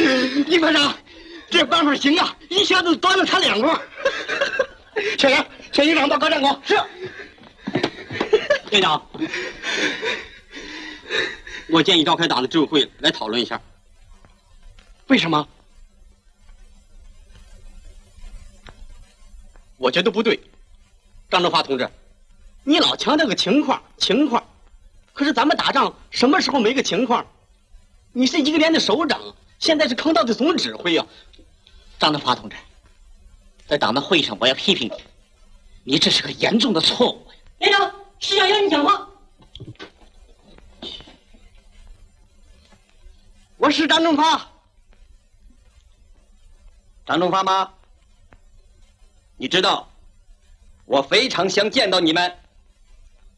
李排长，这办法行啊，一下子端了他2锅。小杨，小营长报告战果。是。 院长，我建议召开党的执委会来讨论一下。 为什么？ 我觉得不对。张正发同志，你老强调个情况，可是咱们打仗什么时候没个情况？你是一个连的首长，现在是坑道的总指挥啊！ 张正发同志，在党的会议上我要批评你，你这是个严重的错误呀！ 连长，是想让你讲话。 我是张正发。 张正发吗？你知道，我非常想见到你们。